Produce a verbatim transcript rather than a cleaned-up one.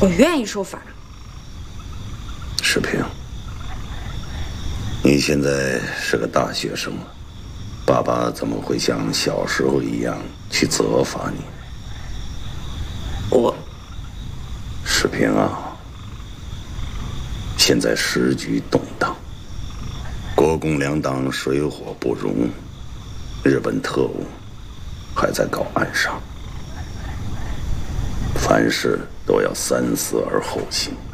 我愿意受罚。 世平，你现在是个大学生了，爸爸怎么会像小时候一样去责罚你？ 我， 世平啊，现在时局动荡，国共两党水火不容，日本特务还在搞暗杀，凡事都要三思而后行。